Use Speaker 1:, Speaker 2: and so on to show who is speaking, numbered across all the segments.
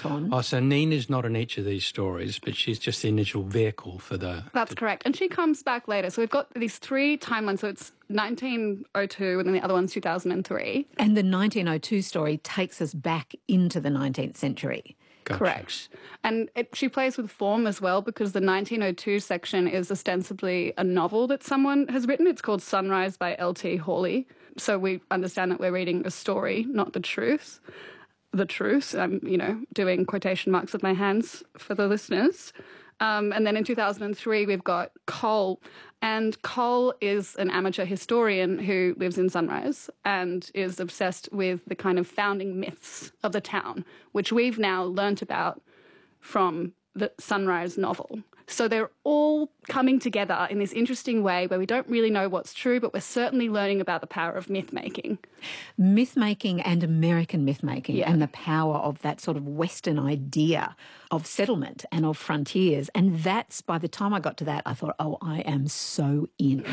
Speaker 1: Con.
Speaker 2: Oh, so Nina's not in each of these stories, but she's just the initial vehicle for the...
Speaker 3: That's correct. And she comes back later. So we've got these three timelines. So it's 1902 and then the other one's 2003.
Speaker 1: And the 1902 story takes us back into the 19th century.
Speaker 2: Gotcha.
Speaker 3: Correct. And she plays with form as well, because the 1902 section is ostensibly a novel that someone has written. It's called Sunrise by L.T. Hawley. So we understand that we're reading a story, not the truth. The truth. I'm, doing quotation marks with my hands for the listeners. And then in 2003, we've got Cole. And Cole is an amateur historian who lives in Sunrise and is obsessed with the kind of founding myths of the town, which we've now learnt about from the Sunrise novel. So they're all coming together in this interesting way where we don't really know what's true, but we're certainly learning about the power of myth-making.
Speaker 1: Myth-making and American myth-making, and the power of that sort of Western idea of settlement and of frontiers. And that's, by the time I got to that, I thought, oh, I am so in.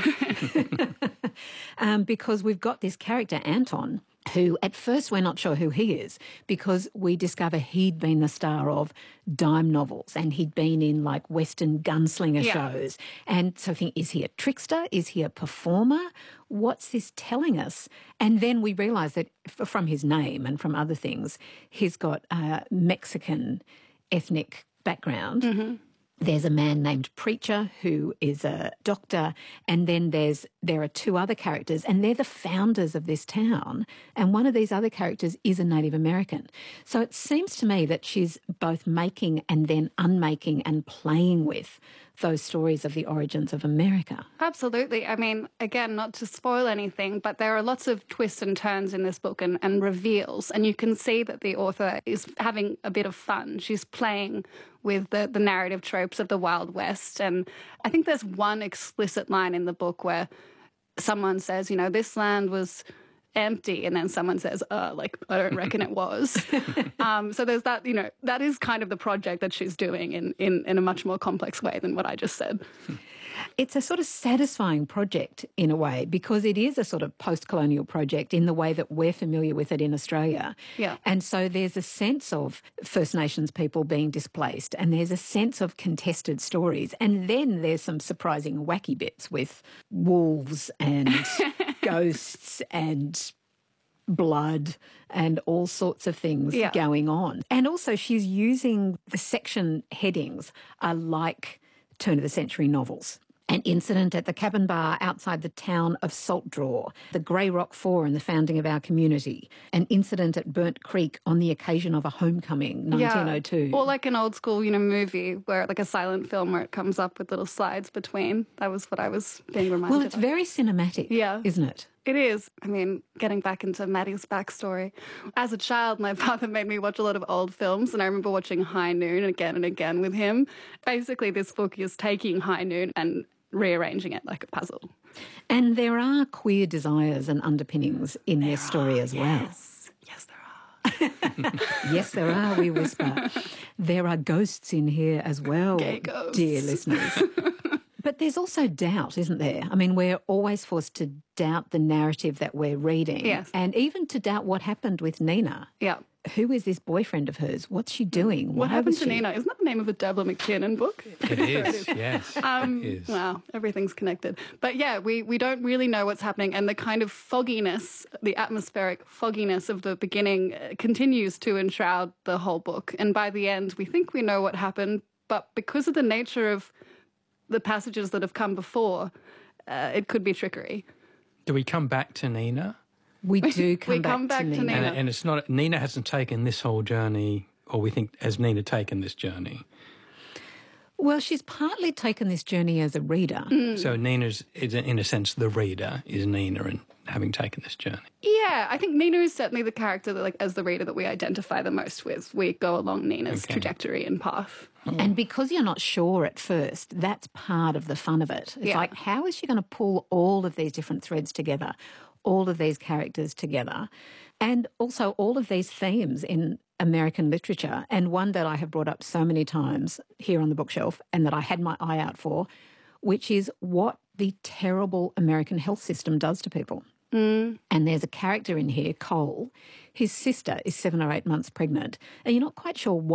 Speaker 1: Because we've got this character, Anton, who at first we're not sure who he is, because we discover he'd been the star of dime novels and he'd been in like Western gunslinger shows. And so I think, is he a trickster? Is he a performer? What's this telling us? And then we realise that from his name and from other things, he's got a Mexican ethnic background. Mm-hmm. There's a man named Preacher who is a doctor, and then there are two other characters, and they're the founders of this town, and one of these other characters is a Native American. So it seems to me that she's both making and then unmaking and playing with those stories of the origins of America.
Speaker 3: Absolutely. I mean, again, not to spoil anything, but there are lots of twists and turns in this book and reveals, and you can see that the author is having a bit of fun. She's playing with the narrative tropes of the Wild West. And I think there's one explicit line in the book where someone says, this land was empty, and then someone says, I don't reckon it was. So there's that, that is kind of the project that she's doing in a much more complex way than what I just said.
Speaker 1: It's a sort of satisfying project in a way, because it is a sort of post-colonial project in the way that we're familiar with it in Australia.
Speaker 3: Yeah.
Speaker 1: And so there's a sense of First Nations people being displaced, and there's a sense of contested stories. And then there's some surprising wacky bits with wolves and ghosts and blood and all sorts of things going on. And also she's using the section headings are like turn-of-the-century novels. An incident at the cabin bar outside the town of Salt Draw, the Grey Rock Four and the founding of our community, an incident at Burnt Creek on the occasion of a homecoming, 1902.
Speaker 3: Or like an old school, movie where like a silent film where it comes up with little slides between. That was what I was being reminded of.
Speaker 1: Well, it's very cinematic, isn't it?
Speaker 3: It is. I mean, getting back into Maddie's backstory. As a child, my father made me watch a lot of old films, and I remember watching High Noon again and again with him. Basically, this book is taking High Noon and rearranging it like a puzzle.
Speaker 1: And there are queer desires and underpinnings in their story as well.
Speaker 3: Yes, there are.
Speaker 1: Yes, there are, we whisper. There are ghosts in here as well,
Speaker 3: Gay ghosts.
Speaker 1: Dear listeners. But there's also doubt, isn't there? I mean, we're always forced to doubt the narrative that we're reading.
Speaker 3: Yes.
Speaker 1: And even to doubt what happened with Nina.
Speaker 3: Yeah.
Speaker 1: Who is this boyfriend of hers? What's she doing?
Speaker 3: What happened to Nina? Isn't that the name of a Deborah McTiernan book?
Speaker 2: It is, yes. It is.
Speaker 3: Wow, everything's connected. But yeah, we don't really know what's happening, and the kind of fogginess, the atmospheric fogginess of the beginning continues to enshroud the whole book. And by the end, we think we know what happened, but because of the nature of the passages that have come before, it could be trickery.
Speaker 2: Do we come back to Nina?
Speaker 1: We do come back to Nina.
Speaker 2: And it's not, Nina hasn't taken this whole journey, or we think, has Nina taken this journey?
Speaker 1: Well, she's partly taken this journey as a reader.
Speaker 2: So Nina's, in a sense, the reader is Nina and having taken this journey.
Speaker 3: Yeah, I think Nina is certainly the character that, as the reader, that we identify the most with. We go along Nina's trajectory and path.
Speaker 1: And because you're not sure at first, that's part of the fun of it. It's like, how is she going to pull all of these different threads together, all of these characters together, and also all of these themes in American literature? And one that I have brought up so many times here on the bookshelf and that I had my eye out for, which is what the terrible American health system does to people. And there's a character in here, Cole. His sister is 7 or 8 months pregnant, and you're not quite sure why.